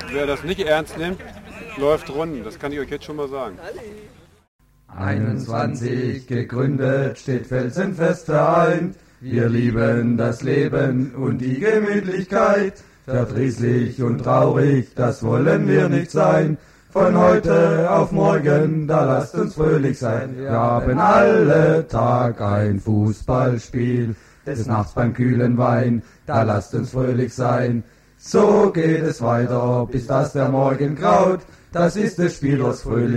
wer das nicht ernst nimmt, läuft Runden. Das kann ich euch jetzt schon mal sagen. 21 gegründet, steht felsenfest vereint. Wir lieben das Leben und die Gemütlichkeit. Verdrießlich und traurig, das wollen wir nicht sein. Von heute auf morgen, da lasst uns fröhlich sein. Wir haben alle Tag ein Fußballspiel, des Nachts beim kühlen Wein, da lasst uns fröhlich sein. So geht es weiter, bis dass der Morgen graut. Das ist des Spielers fröhlich.